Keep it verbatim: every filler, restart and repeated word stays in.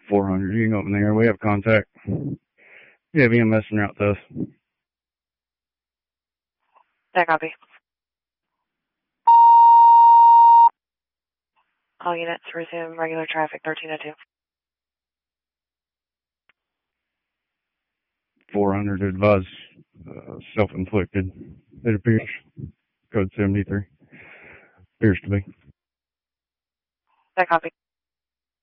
four hundred, you can open the air. We have contact. You have E M S en route to us. That copy. All units resume regular traffic, thirteen oh two. four hundred advised, uh, self-inflicted. It appears. Code seventy-three. Appears to be. That copy.